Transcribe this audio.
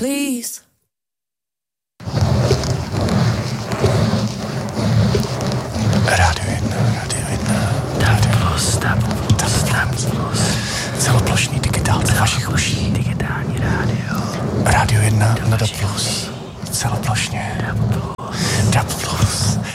please. Rádio 1. DAB+. Celoplošný digitálce vašich uší. Digitální rádio. Rádio 1 na DAB+. Celoplošně. DAB+.